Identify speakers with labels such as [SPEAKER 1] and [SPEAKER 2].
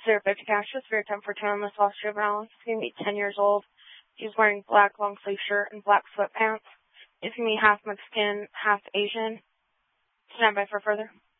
[SPEAKER 1] 050 Cassius, for your 1014 on this lost juvenile. He's going to be 10 years old. He's wearing black long sleeve shirt and black sweatpants. He's going to be half Mexican, half Asian. Stand by for further.